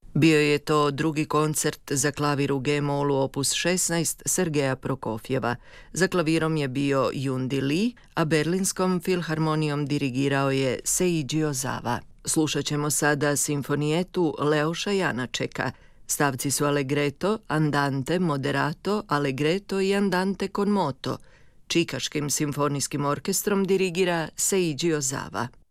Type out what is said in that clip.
Bio je to drugi koncert za klavir u G-molu opus 16 Sergeja Prokofjeva. Za klavirom je bio Yundi Lee, a Berlinskom filharmonijom dirigirao je Seiji Ozawa. Slušat ćemo sada simfonijetu Leoša Janačeka. Stavci su allegretto, andante, moderato, allegretto i andante con moto. Čikaškim simfonijskim orkestrom dirigira Seiji Ozawa.